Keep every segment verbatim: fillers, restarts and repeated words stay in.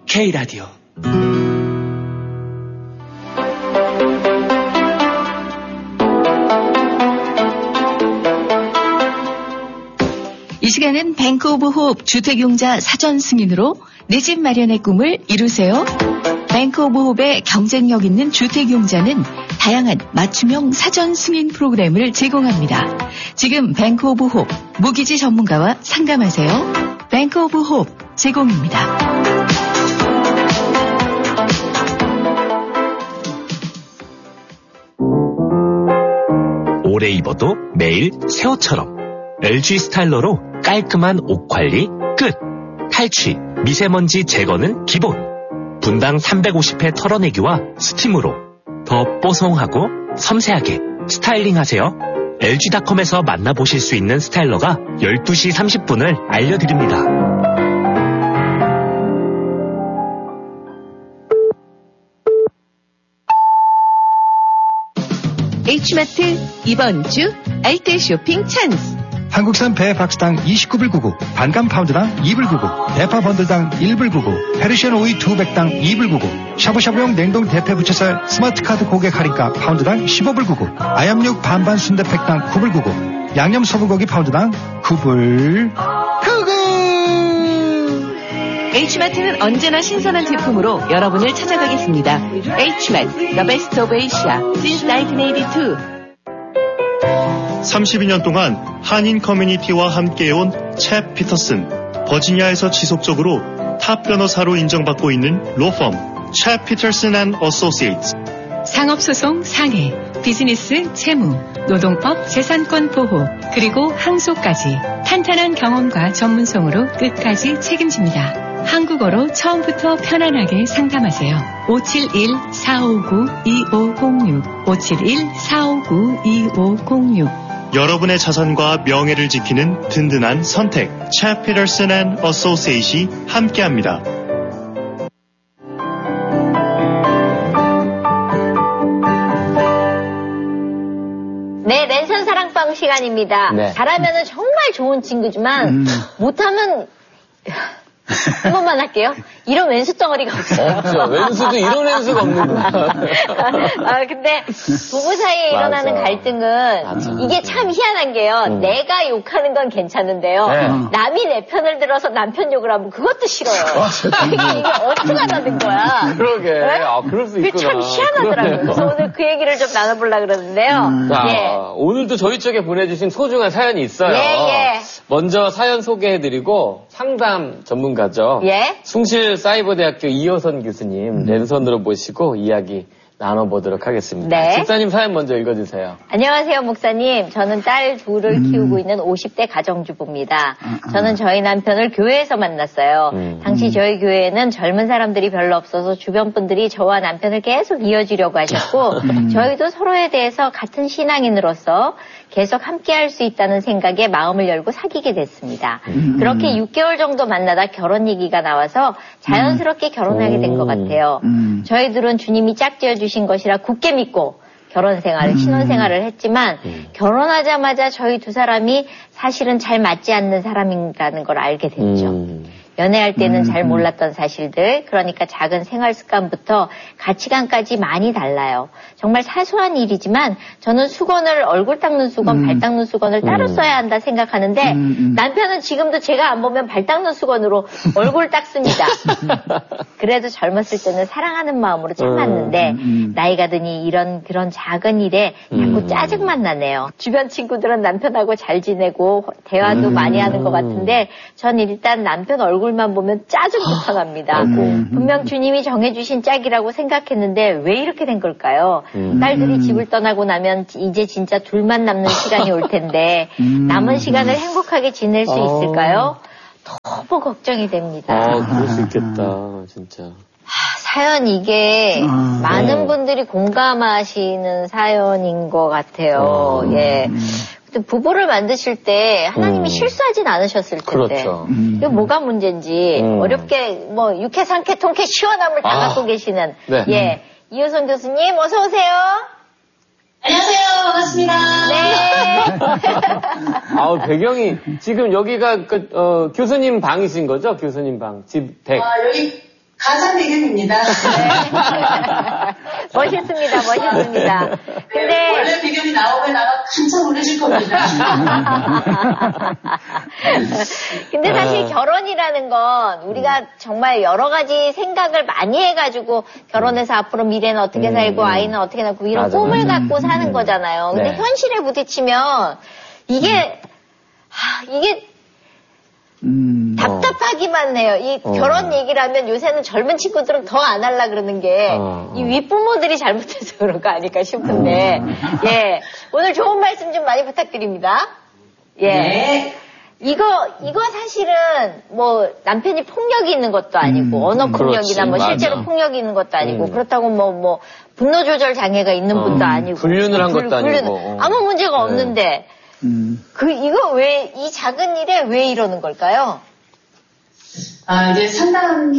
K라디오. 이 시간은 뱅크 오브 호흡 주택용자 사전 승인으로 내 집 마련의 꿈을 이루세요. 뱅크 오브 호흡의 경쟁력 있는 주택용자는 다양한 맞춤형 사전 승인 프로그램을 제공합니다. 지금 뱅크 오브 호흡 무기지 전문가와 상담하세요. 뱅크 오브 호흡 제공입니다. 오래 입어도 매일 새 옷처럼 엘지 스타일러로 깔끔한 옷 관리 끝. 탈취, 미세먼지 제거는 기본. 분당 삼백오십 회 털어내기와 스팀으로 더 뽀송하고 섬세하게 스타일링하세요. 엘지닷컴에서 만나보실 수 있는 스타일러가 열두 시 삼십 분을 알려드립니다. H마트 이번 주 알뜰 쇼핑 찬스. 한국산 배 박스당 이십구 불 구십구, 반감 파운드당 이 불 구십구, 대파 번들당 일 불 구십구, 페르시안 오이 두 백당 이 불 구십구, 샤브샤브용 냉동 대패 부채살 스마트카드 고객 할인가 파운드당 십오 불 구십구, 아얌육 반반 순대팩당 구 불 구십구, 양념 소불고기 파운드당 구 불 구십구. H마트는 언제나 신선한 제품으로 여러분을 찾아가겠습니다. H마트, The Best of Asia, since 천구백팔십이. 삼십이 년 동안 한인 커뮤니티와 함께해온 챕 피터슨, 버지니아에서 지속적으로 탑 변호사로 인정받고 있는 로펌 챕 피터슨 앤 어소시에이츠. 상업소송 상해, 비즈니스 채무, 노동법 재산권 보호, 그리고 항소까지 탄탄한 경험과 전문성으로 끝까지 책임집니다. 한국어로 처음부터 편안하게 상담하세요. 오칠일 사오구 이오공육, 오칠일 사오구 이오공육. 여러분의 자산과 명예를 지키는 든든한 선택, 챕 피터슨 앤 어소시에이트이 함께합니다. 네, 랜선 사랑방 시간입니다. 네. 잘하면은 정말 좋은 친구지만 음. 못하면 한 번만 할게요. 이런 왼수 덩어리가 없어요. 없죠. 왼수도 이런 왼수가 없는 거야. 아, 근데 부부 사이에 일어나는 맞아. 갈등은 맞아. 이게 참 희한한 게요. 음. 내가 욕하는 건 괜찮은데요. 네. 남이 내 편을 들어서 남편 욕을 하면 그것도 싫어요. 이게, 이게 어떻게 하는 거야. 그러게. 네? 아, 그럴 수 있구나. 그게 참 희한하더라고요. 그래서 오늘 그 얘기를 좀 나눠보려고 그러는데요. 음. 자, 예. 오늘도 저희 쪽에 보내주신 소중한 사연이 있어요. 예, 예. 먼저 사연 소개해드리고 상담 전문가죠. 예. 숭실 사이버대학교 이호선 교수님 음. 랜선으로 모시고 이야기 나눠보도록 하겠습니다. 네. 집사님 사연 먼저 읽어주세요. 안녕하세요, 목사님. 저는 딸 둘을 음. 키우고 있는 오십 대 가정주부입니다. 음. 저는 저희 남편을 교회에서 만났어요. 음. 당시 저희 교회에는 젊은 사람들이 별로 없어서 주변 분들이 저와 남편을 계속 이어주려고 하셨고 음. 저희도 서로에 대해서 같은 신앙인으로서 계속 함께할 수 있다는 생각에 마음을 열고 사귀게 됐습니다. 음. 그렇게 육 개월 정도 만나다 결혼 얘기가 나와서 자연스럽게 음. 결혼하게 된 것 같아요. 음. 저희들은 주님이 짝지어 주신 것이라 굳게 믿고 결혼 생활, 신혼 생활을 했지만 음. 결혼하자마자 저희 두 사람이 사실은 잘 맞지 않는 사람이라는 걸 알게 됐죠. 음. 연애할 때는 음, 잘 몰랐던 사실들, 그러니까 작은 생활 습관부터 가치관까지 많이 달라요. 정말 사소한 일이지만 저는 수건을 얼굴 닦는 수건, 음. 발 닦는 수건을 따로 음. 써야 한다 생각하는데 음, 음. 남편은 지금도 제가 안 보면 발 닦는 수건으로 얼굴 닦습니다. 그래도 젊었을 때는 사랑하는 마음으로 참았는데 음, 음. 나이가 드니 이런 그런 작은 일에 자꾸 음. 짜증만 나네요. 주변 친구들은 남편하고 잘 지내고 대화도 음. 많이 하는 것 같은데 전 일단 남편 얼굴 만 보면 짜증부터 납니다. 음. 분명 주님이 정해주신 짝이라고 생각했는데 왜 이렇게 된 걸까요? 음. 딸들이 집을 떠나고 나면 이제 진짜 둘만 남는 시간이 올 텐데 음. 남은 시간을 행복하게 지낼 수 있을까요? 너무 걱정이 됩니다. 아, 그럴 수 있겠다. 진짜. 하, 사연 이게 아, 많은 네. 분들이 공감하시는 사연인 것 같아요. 어, 예. 음. 부부를 만드실 때 하나님이 음. 실수하진 않으셨을 텐데 그렇죠. 음. 이거 뭐가 문제인지 음. 어렵게 뭐 육회 삼회 통쾌 시원함을 다 아. 갖고 계시는 네. 예 이호선 교수님 어서 오세요. 안녕하세요. 반갑습니다. 네. 아우 배경이 지금 여기가 그, 어, 교수님 방이신 거죠? 교수님 방 집 댁. 아 여기 가상 배경입니다. 네. 멋있습니다, 멋있습니다. 근데. 원래 배경이 나오면 아마 깜짝 놀라실 겁니다. 근데 사실 결혼이라는 건 우리가 정말 여러 가지 생각을 많이 해가지고 결혼해서 앞으로 미래는 어떻게 음, 살고 음. 아이는 어떻게 낳고 이런 맞아, 꿈을 맞아. 갖고 사는 음. 거잖아요. 근데 네. 현실에 부딪히면 이게, 하, 이게 음. 답답하기만 해요. 이 어. 결혼 얘기를 하면 요새는 젊은 친구들은 더 안 하려 그러는 게, 어. 이 윗부모들이 잘못해서 그런 거 아닐까 싶은데, 예. 오늘 좋은 말씀 좀 많이 부탁드립니다. 예. 네. 이거, 이거 사실은 뭐 남편이 폭력이 있는 것도 아니고, 음, 언어 음, 폭력이나 뭐 그렇지, 실제로 맞아. 폭력이 있는 것도 아니고, 음. 그렇다고 뭐, 뭐, 분노 조절 장애가 있는 어, 분도 아니고. 불륜을 한 불- 것도 아니고. 불륜- 어. 아무 문제가 네. 없는데, 음. 그, 이거 왜, 이 작은 일에 왜 이러는 걸까요? 아, 이제 상담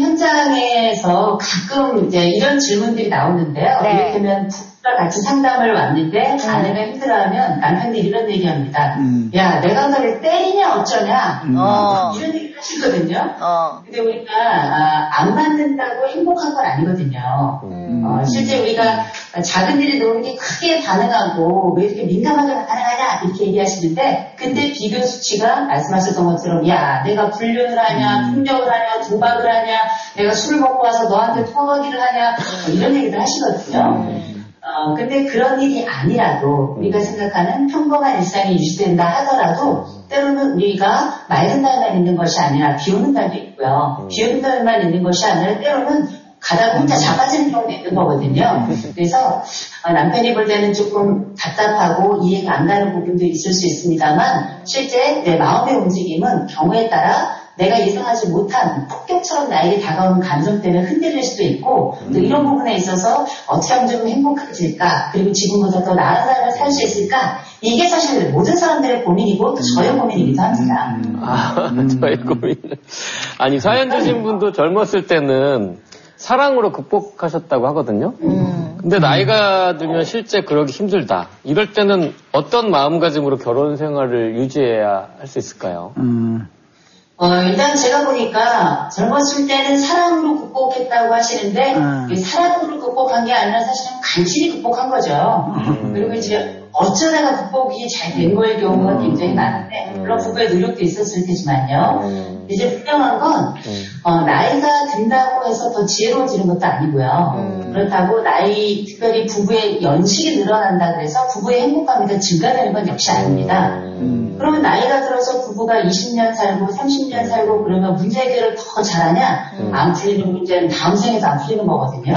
현장에서 가끔 이제 이런 질문들이 나오는데요. 네. 이를테면 부부가 같이 상담을 왔는데 아내가 힘들어하면 남편들이 이런 얘기합니다. 음. 야, 내가 너를 때리냐 어쩌냐. 음. 어. 이런 얘기를 하시거든요. 어. 근데 우리가 아, 안 맞는다고 행복한 건 아니거든요. 음. 어, 실제 우리가 작은 일에 너무 크게 반응하고 왜 이렇게 민감하게 반응하냐 이렇게 얘기하시는데 그때 비교 수치가 말씀하셨던 것처럼 야 내가 불륜을 하냐 폭력을 하냐 도박을 하냐 내가 술을 먹고 와서 너한테 토하기를 하냐 뭐 이런 얘기를 하시거든요. 어, 근데 그런 일이 아니라도 우리가 생각하는 평범한 일상이 유지된다 하더라도 때로는 우리가 맑은 날만 있는 것이 아니라 비 오는 날도 있고요. 비 오는 날만 있는 것이 아니라 때로는 가다가 혼자 자빠지는 경우도 있는 거거든요. 그래서 어, 남편이 볼 때는 조금 답답하고 이해가 안 가는 부분도 있을 수 있습니다만 실제 내 마음의 움직임은 경우에 따라 내가 예상하지 못한 폭격처럼 나에게 다가오는 감정 때문에 흔들릴 수도 있고 또 이런 부분에 있어서 어떻게 하면 좀 행복해질까 그리고 지금보다 더 나은 삶을 살 수 있을까 이게 사실 모든 사람들의 고민이고 또 저의 고민이기도 합니다. 아, 저의 고민. 아니, 사연 주신 분도 젊었을 때는 사랑으로 극복하셨다고 하거든요. 음. 근데 나이가 들면 실제 그러기 힘들다. 이럴 때는 어떤 마음가짐으로 결혼 생활을 유지해야 할 수 있을까요? 음. 어, 일단 제가 보니까 젊었을 때는 사랑으로 극복했다고 하시는데 음. 이 사랑으로 극복한 게 아니라 사실은 간신히 극복한 거죠. 음. 그리고 이제 어쩌다가 극복이 잘 된 거일 경우가 굉장히 많은데 물론 부부의 노력도 있었을 테지만요. 음. 이제 분명한 건 음. 어, 나이가 든다고 해서 더 지혜로워지는 것도 아니고요. 음. 그렇다고 나이 특별히 부부의 연식이 늘어난다 그래서 부부의 행복감이 더 증가되는 건 역시 아닙니다. 음. 그러면 나이가 들어서 부부가 이십 년 살고 삼십 년 살고 그러면 문제 해결을 더 잘하냐? 음. 안 풀리는 문제는 다음 생에도 안 풀리는 거거든요.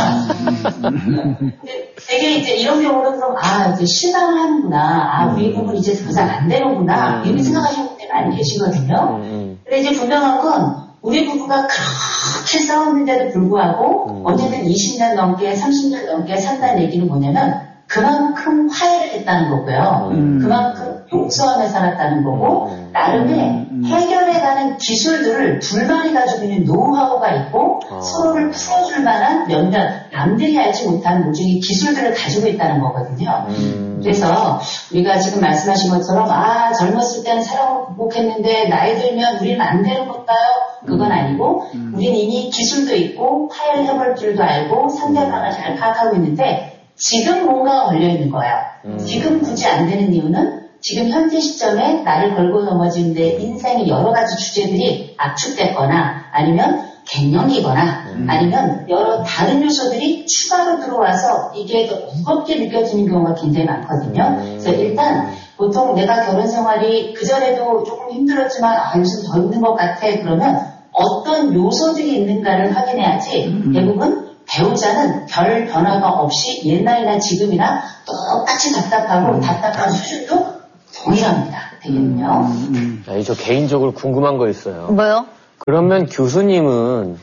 근데 되게 이제 이런 경우는 그럼 아 이제 실망을 하는구나. 아 우리 부부는 이제 더 이상 안 되는구나. 음. 이렇게 생각하시는 분들이 많이 계시거든요. 음. 근데 이제 분명한 건 우리 부부가 그렇게 싸웠는데도 불구하고 음. 어쨌든 이십 년 넘게 삼십 년 넘게 산다는 얘기는 뭐냐면 그만큼 화해를 했다는 거고요. 음. 그만큼 용서하며 살았다는 거고 음. 나름의 음. 해결해가는 기술들을 둘만이 가지고 있는 노하우가 있고 어. 서로를 풀어줄 만한 몇몇 남들이 알지 못하는 모종의 기술들을 가지고 있다는 거거든요. 음. 그래서 우리가 지금 말씀하신 것처럼 아 젊었을 때는 사랑을 극복했는데 나이 들면 우리는 안 되는 건가요? 그건 아니고 음. 우리는 이미 기술도 있고 화해를 해볼 줄도 알고 상대방을 잘 파악하고 있는데 지금 뭔가가 걸려있는 거예요. 음. 지금 굳이 안 되는 이유는 지금 현재 시점에 나를 걸고 넘어진 내 인생의 여러 가지 주제들이 압축됐거나 아니면 갱년기거나 음. 아니면 여러 다른 요소들이 추가로 들어와서 이게 더 무겁게 느껴지는 경우가 굉장히 많거든요. 음. 그래서 일단 보통 내가 결혼 생활이 그전에도 조금 힘들었지만 아 요즘 더 힘든 것 같아 그러면 어떤 요소들이 있는가를 확인해야지 음. 대부분 배우자는 별 변화가 없이 옛날이나 지금이나 똑같이 답답하고 음. 답답한 수준도 동일합니다. 되겠군요. 음. 아니, 저 개인적으로 궁금한 거 있어요. 뭐요? 그러면 교수님은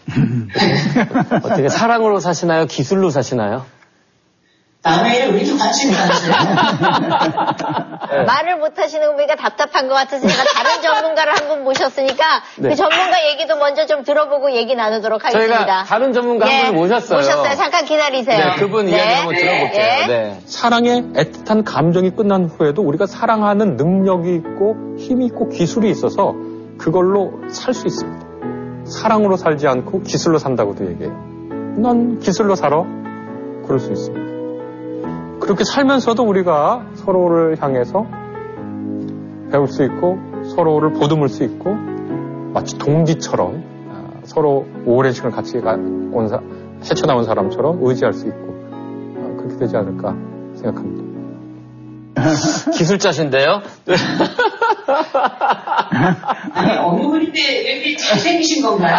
어떻게 사랑으로 사시나요? 기술로 사시나요? 남의 일을 왜 이렇게 관심이 많으세요? 네. 말을 못 하시는 거 보니까 답답한 것 같아서 제가 다른 전문가를 한 분 모셨으니까 네. 그 전문가 얘기도 먼저 좀 들어보고 얘기 나누도록 하겠습니다. 저희가 다른 전문가 예, 한 분 모셨어요. 모셨어요. 잠깐 기다리세요. 네, 그분 이야기 네. 한번 들어볼게요. 예. 네. 사랑의 애틋한 감정이 끝난 후에도 우리가 사랑하는 능력이 있고 힘이 있고 기술이 있어서 그걸로 살 수 있습니다. 사랑으로 살지 않고 기술로 산다고도 얘기해요. 난 기술로 살아. 그럴 수 있습니다. 그렇게 살면서도 우리가 서로를 향해서 배울 수 있고 서로를 보듬을 수 있고 마치 동지처럼 서로 오랜 시간을 같이 온 사, 헤쳐나온 사람처럼 의지할 수 있고 그렇게 되지 않을까 생각합니다. 기술자신데요? 아니, 어느 분인데 왜 이렇게 잘생기신 건가요?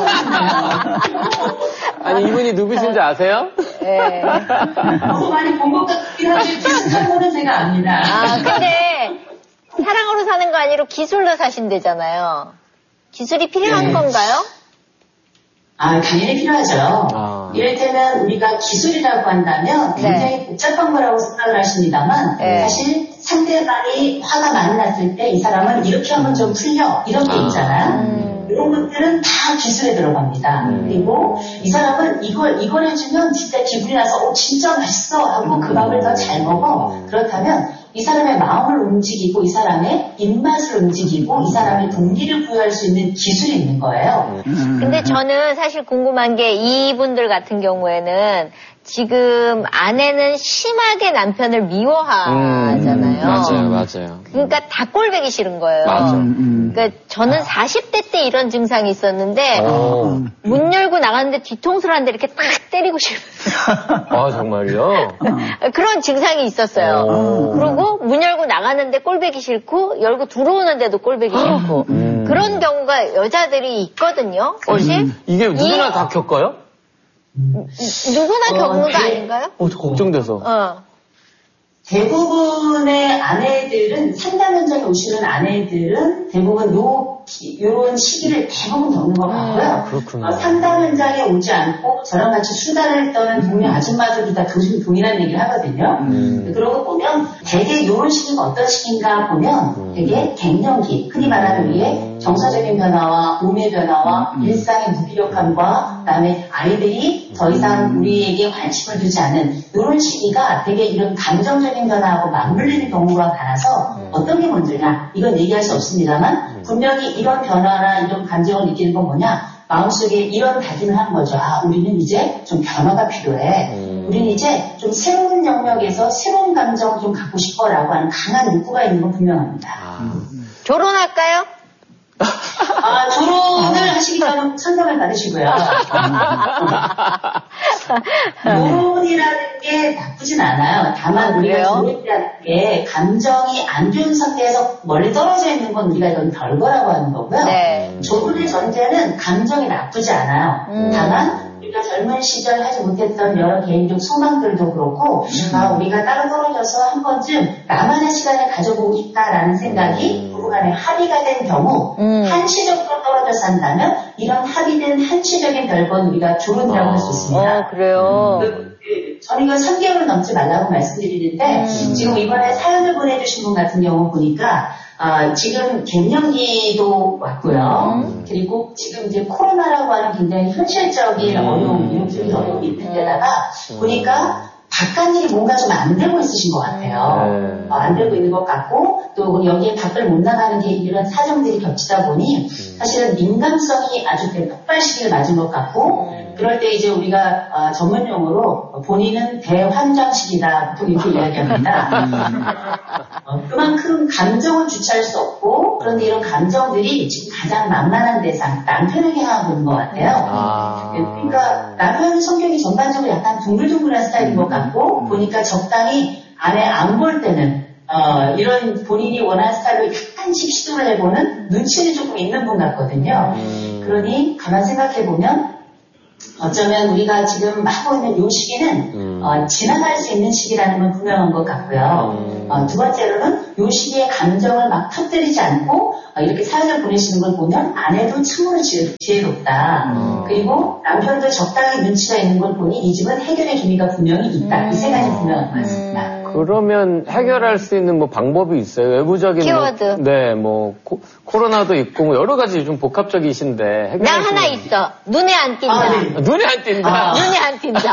아니, 이분이 누구신지 아세요? 네. 너무 많이 본 것 같긴 한데 비슷한 거는 제가 압니다. 아, 근데 사랑으로 사는 거 아니라 기술로 사신대잖아요. 기술이 필요한 네. 건가요? 아, 당연히 필요하죠. 아. 이를테면 우리가 기술이라고 한다면 굉장히 네. 복잡한 거라고 생각을 하십니다만 네. 사실 상대방이 화가 많이 났을 때 이 사람은 이렇게 하면 좀 풀려 이런 게 있잖아요. 음. 이런 것들은 다 기술에 들어갑니다. 음. 그리고 이 사람은 이걸 이걸 해주면 진짜 기분이 나서 어 진짜 맛있어 하고 그 밥을 더 잘 먹어. 그렇다면 이 사람의 마음을 움직이고 이 사람의 입맛을 움직이고 이 사람의 동기를 부여할 수 있는 기술이 있는 거예요. 근데 저는 사실 궁금한 게 이분들 같은 경우에는 지금 아내는 심하게 남편을 미워하잖아요. 음, 맞아요, 맞아요. 그러니까 다 꼴보기 싫은 거예요. 맞아. 그러니까 저는 사십 대 때 이런 증상이 있었는데 오. 문 열고 나갔는데 뒤통수를 한 대 이렇게 딱 때리고 싶어요. 아, 정말요? 그런 증상이 있었어요. 오. 그리고 문 열고 나가는데 꼴보기 싫고 열고 들어오는데도 꼴보기 싫고 음. 그런 경우가 여자들이 있거든요. 혹시 어, 이게 누구나 이- 다 겪어요? 누구나 겪는 거 네. 아닌가요? 어, 저 걱정돼서. 어. 대부분의 아내들은 상담 현장에 오시는 아내들은 대부분 요 기- 요런 시기를 대부분 겪는 것 같고요. 그렇구나. 어, 상담 현장에 오지 않고 저랑 같이 수다를 떠는 동료 아줌마들도 다 동- 동일한 얘기를 하거든요. 음. 그러고 보면 되게 요런 시기가 어떤 시기인가 보면 음. 되게 갱년기, 흔히 말하는 우리의 정서적인 변화와 몸의 변화와 일상의 무기력함과 그다음에 아이들이 더 이상 우리에게 관심을 두지 않는 이런 시기가 되게 이런 감정적인 변화하고 맞물리는 경우가 많아서 어떤 게 먼저냐 이건 얘기할 수 없습니다만 분명히 이런 변화나 이런 감정을 느끼는 건 뭐냐 마음속에 이런 다짐을 하는 거죠. 아 우리는 이제 좀 변화가 필요해. 음. 우리는 이제 좀 새로운 영역에서 새로운 감정을 좀 갖고 싶어라고 하는 강한 욕구가 있는 건 분명합니다. 아. 결혼할까요? 아, 결혼을 하시기 전에 상담을 받으시고요. 결혼이라는 게 나쁘진 않아요. 다만 아, 우리가 그래요? 결혼이라는 게 감정이 안 좋은 상태에서 멀리 떨어져 있는 건 우리가 좀 별거라고 하는 거고요. 네. 결혼의 전제는 감정이 나쁘지 않아요. 음. 다만 우리가 젊은 시절 하지 못했던 여러 개인적 소망들도 그렇고 아, 우리가 따로 떨어져서 한 번쯤 나만의 시간을 가져보고 싶다라는 생각이 부부간에 합의가 된 경우 음. 한시적으로 떨어져 산다면 이런 합의된 한시적인 별건 우리가 조론이라고 할 수 있습니다. 어, 그래요. 그, 그, 저희가 삼 개월을 넘지 말라고 말씀드리는데 음. 지금 이번에 사연을 보내주신 분 같은 경우 보니까 아, 지금 갱년기도 왔고요. 음. 그리고 지금 이제 코로나라고 하는 굉장히 현실적인 음. 어려움, 이론적인 어려움이 있는 데다가 음. 보니까 바깥 일이 뭔가 좀 안 되고 있으신 것 같아요. 네. 어, 안 되고 있는 것 같고 또 여기에 밖을 못 나가는 게 이런 사정들이 겹치다 보니 사실은 민감성이 아주 폭발 시기를 맞은 것 같고 그럴 때 이제 우리가 어, 전문 용어로 본인은 대환장식이다 보통 이렇게 이야기합니다. 어, 그만큼 감정을 주체할 수 없고 그런데 이런 감정들이 지금 가장 만만한 대상 남편에게 향하고 있는 것 같아요. 아. 그러니까 남편 성격이 전반적으로 약간 둥글둥글한 스타일인 것 같고 보니까 적당히 아내 안 볼 때는 어, 이런 본인이 원하는 스타일로 약간씩 시도를 해보는 눈치는 조금 있는 분 같거든요. 음. 그러니 가만 생각해보면 어쩌면 우리가 지금 하고 있는 이 시기는 음. 어, 지나갈 수 있는 시기라는 건 분명한 것 같고요. 음. 어, 두 번째로는 이 시기에 감정을 막 터뜨리지 않고 어, 이렇게 사연을 보내시는 걸 보면 아내도 참으로 지혜, 지혜롭다. 음. 그리고 남편도 적당히 눈치가 있는 걸 보니 이 집은 해결의 기미가 분명히 있다. 이 세 가지 분명한 것 같습니다. 그러면 해결할 수 있는 뭐 방법이 있어요? 외부적인 키워드. 뭐, 네, 뭐 코, 코로나도 있고 뭐 여러 가지 좀 복합적이신데 해결할 나 수 하나 있는- 있어. 눈에 안 띈다. 아, 네. 아, 눈에 안 띈다. 아. 눈에 안 띈다.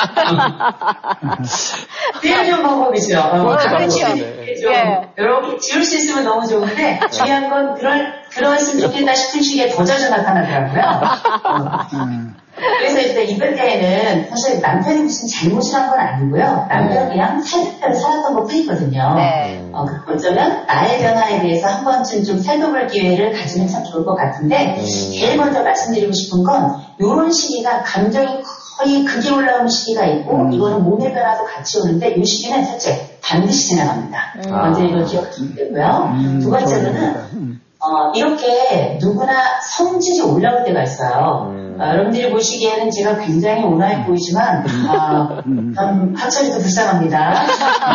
제일 좋은 방법이죠. 어, 그것도 그렇죠. 방법이네. 좀 예. 이렇게 지울 수 있으면 너무 좋은데 중요한 건 그럴 그러했으면 좋겠다 싶은 시기에 더 자주 나타나더라고요. 어. 그래서 그래서 이제 이럴 때에는 사실 남편이 무슨 잘못을 한 건 아니고요. 남편은 그냥 살던 살았던 것 뿐이거든요. 네. 어, 어쩌면 나의 변화에 대해서 한 번쯤 좀 살펴볼 기회를 가지면 참 좋을 것 같은데, 제일 먼저 말씀드리고 싶은 건, 요런 시기가 감정이 거의 극에 올라오는 시기가 있고, 음. 이거는 몸의 변화도 같이 오는데, 이 시기는 첫째, 반드시 지나갑니다. 음. 먼저 이걸 기억하시면 되고요. 음. 두 번째로는, 어, 이렇게 누구나 성질이 올라올 때가 있어요. 음. 어, 여러분들이 보시기에는 제가 굉장히 온화해 보이지만, 어, 음, 학철이도 불쌍합니다.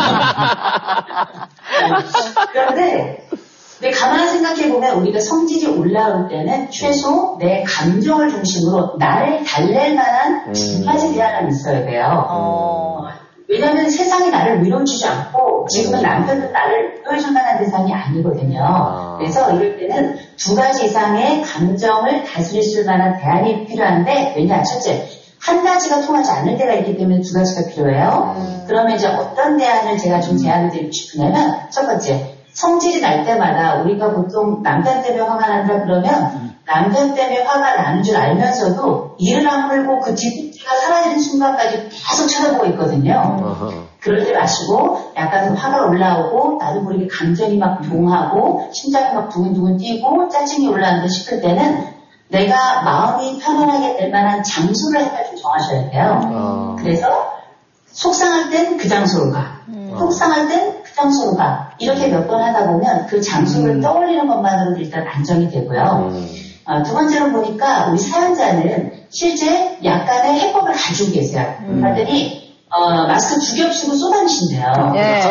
그런데, 근데 가만히 생각해보면 우리가 성질이 올라올 때는 최소 내 감정을 중심으로 나를 달랠 만한 두 가지 대안이 있어야 돼요. 어. 왜냐하면 세상이 나를 밀어주지 않고 지금은 남편도 나를 보여줄 만한 대상이 아니거든요. 아. 그래서 이럴 때는 두 가지 이상의 감정을 다스릴 수 만한 대안이 필요한데, 왜냐, 첫째, 한 가지가 통하지 않을 때가 있기 때문에 두 가지가 필요해요. 음. 그러면 이제 어떤 대안을 제가 좀 제안을 드리고 싶으냐면, 첫 번째, 성질이 날 때마다 우리가 보통 남편 때문에 화가 난다 그러면 음. 남편 때문에 화가 나는 줄 알면서도 이를 아물고 그 뒤꿈치가 사라지는 순간까지 계속 쳐다보고 있거든요. 음. 그럴 때 마시고 약간 화가 올라오고 나도 모르게 감정이 막 동하고 심장이 막 두근두근 뛰고 짜증이 올라온다 싶을 때는 내가 마음이 편안하게 될 만한 장소를 약간 좀 정하셔야 돼요. 음. 그래서 속상할 땐 그 장소로 가. 음. 속상할 땐 그 장소로 가. 이렇게 몇 번 하다 보면 그 장소를 음. 떠올리는 것만으로도 일단 안정이 되고요. 음. 어, 두 번째로 보니까 우리 사연자는 실제 약간의 해법을 가지고 계세요. 음. 하더니 어, 마스크 두 겹 쓰고 쏘다니신대요. 네.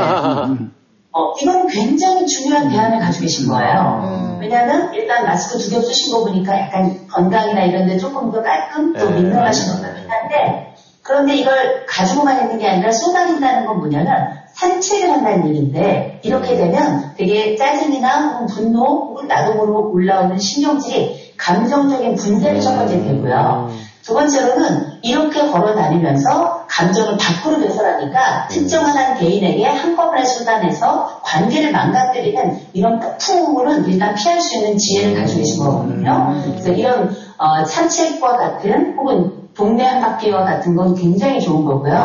어, 이건 굉장히 중요한 대안을 가지고 계신 거예요. 음. 왜냐하면 일단 마스크 두 겹 쓰신 거 보니까 약간 건강이나 이런 데 조금 더 깔끔 또 민감하신 것 같긴 한데, 그런데 이걸 가지고만 있는 게 아니라 쏘다닌다는 건 뭐냐면 산책을 한다는 얘기인데, 이렇게 되면 되게 짜증이나 혹은 분노 혹은 나도 모르고 올라오는 신경질이 감정적인 분쇄를 첫 번째 되고요. 두 번째로는 이렇게 걸어 다니면서 감정을 밖으로 배설하니까 특정한 한 개인에게 한꺼번에 쏟아내서 관계를 망가뜨리는 이런 폭풍우는 일단 피할 수 있는 지혜를 가지고 계신 거거든요. 그래서 이런 어, 산책과 같은 혹은 동네 한 바퀴와 같은 건 굉장히 좋은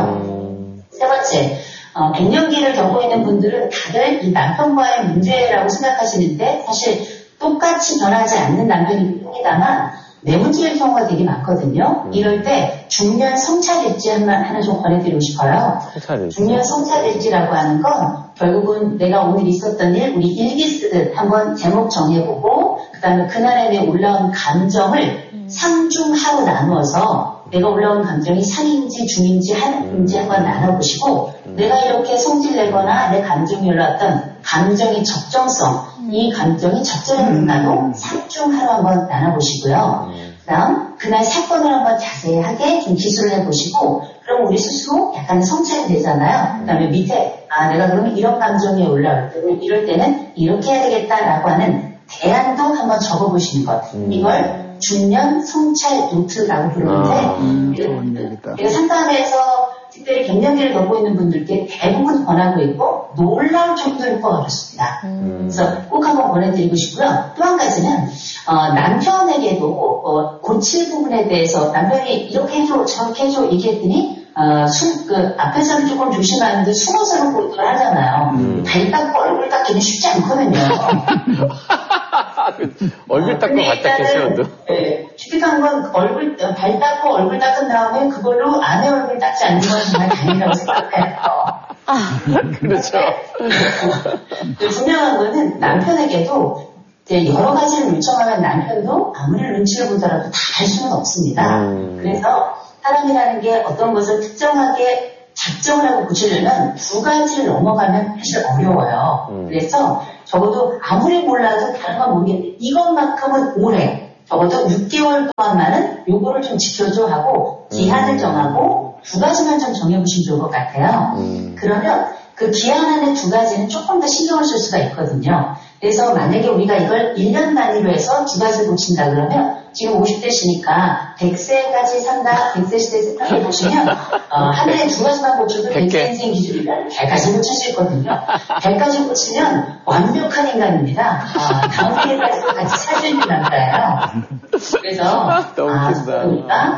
거고요. 세 번째, 어, 갱년기를 겪고 있는 분들은 다들 이 남편과의 문제라고 생각하시는데 사실 똑같이 변하지 않는 남편이 합니다만 내문제일 경우가 되게 많거든요. 음. 이럴 때 중년 성찰일지 하나 좀 권해드리고 싶어요. 성찰일지. 중년 성찰일지라고 하는 건 결국은 내가 오늘 있었던 일, 우리 일기 쓰듯 한번 제목 정해보고 그 다음에 그날에 대해 올라온 감정을 음. 상중하로 나누어서 내가 올라온 감정이 상인지 중인지 하인지 한번 나눠보시고 음. 내가 이렇게 성질내거나 내 감정이 올라왔던 감정의 적정성, 음. 이 감정이 적절했는가도 음. 상중하로 한번 나눠보시고요. 음. 그 다음 그날 사건을 한번 자세하게 좀 기술을 해보시고, 그럼 우리 스스로 약간 성찰이 되잖아요. 그 다음에 밑에 아 내가 그러면 이런 감정이 올라올 때 이럴 때는 이렇게 해야 되겠다라고 하는 대안도 한번 적어보시는 것. 음. 이걸 중년 성찰 노트라고 부르는데 아, 음, 제가 상담에서 특별히 갱년기를 겪고 있는 분들께 대부분 권하고 있고 놀라울 정도로 어렵습니다. 음. 그래서 꼭 한번 권해드리고 싶고요. 또 한 가지는 어, 남편에게도 어, 고칠 부분에 대해서 남편이 이렇게 해줘 저렇게 해줘 얘기했더니 어, 숨, 그, 앞에서는 조금 조심하는데 숨어서는 보이도록 하잖아요. 음. 발 닦고 얼굴 닦기는 쉽지 않거든요. 얼굴 닦고 발 닦겠어요, 네. 주택한 건 얼굴, 발 닦고 얼굴 닦은 다음에 그걸로 아내 얼굴 닦지 않는 건 정말 다행이라고 생각해요. 아, 그렇죠. 분명한 거는 남편에게도 이제 여러 가지를 요청하면 남편도 아무리 눈치를 보더라도 다 할 수는 없습니다. 음. 그래서 사람이라는 게 어떤 것을 특정하게 작정을 하고 고치려면 두 가지를 넘어가면 사실 어려워요. 음. 그래서 적어도 아무리 몰라도 다른 건 모르겠는데 이것만큼은 오래, 적어도 육 개월 동안만은 요거를 좀 지켜줘 하고 기한을 정하고 두 가지만 좀 정해보시면 좋을 것 같아요. 음. 그러면 그 기한 안에 두 가지는 조금 더 신경을 쓸 수가 있거든요. 그래서 만약에 우리가 이걸 일 년 단위로 해서 두 가지를 고친다 그러면 지금 오십 대시니까 백 세까지 산다, 백 세 시대에서 딱 보시면 어, 한 해에 두 가지만 고쳐도 백 세 인생 기준이면 백까지 고칠 수 있거든요. 백까지 고치면 완벽한 인간입니다. 어, 다음 세대까지도 같이 살 수 있는 남자예요. 그래서 너무 아, 그러니까 아,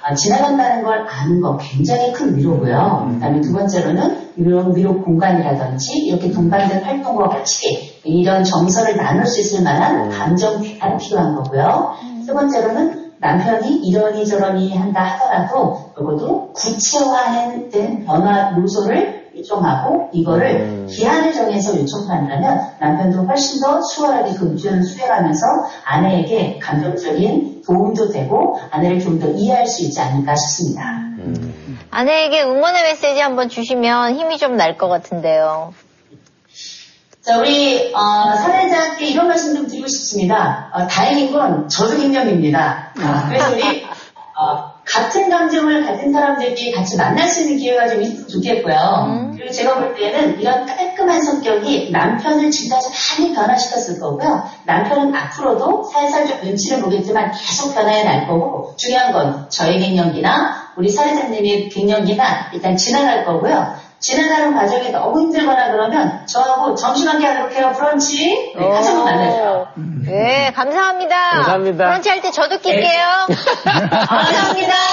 아, 지나간다는 걸 아는 거 굉장히 큰 위로고요. 그 다음에 두 번째로는 이런 위로 공간이라든지 이렇게 동반된 활동과 같이 이런 정서를 나눌 수 있을 만한 감정 대화가 필요한 거고요. 세 번째로는 남편이 이러니 저러니 한다 하더라도 그것도 구체화된 변화 요소를 요청하고 이거를 음. 기한을 정해서 요청한다면 남편도 훨씬 더 수월하게 그 미션을 수행하면서 아내에게 감정적인 도움도 되고 아내를 좀 더 이해할 수 있지 않을까 싶습니다. 음. 아내에게 응원의 메시지 한번 주시면 힘이 좀 날 것 같은데요. 자, 우리 어, 사례자한테 이런 말씀 좀 드리고 싶습니다. 어, 다행인 건 저도 갱년기입니다. 아, 그래서 우리 어, 같은 감정을 가진 사람들끼리 같이 만날 수 있는 기회가 좀 있으면 좋겠고요. 음. 그리고 제가 볼 때는 이런 깔끔한 성격이 남편을 지금까지 많이 변화시켰을 거고요. 남편은 앞으로도 살살 좀 눈치를 보겠지만 계속 변화해 날 거고 중요한 건 저의 갱년기나 우리 사례자님의 갱년기나 일단 지나갈 거고요. 지나가는 과정이 너무 힘들거나 그러면 저하고 점심 한 끼 하도록 해요. 브런치. 네, 같이 한번 만나죠. 네, 감사합니다. 감사합니다. 브런치 할 때 저도 낄게요. 감사합니다.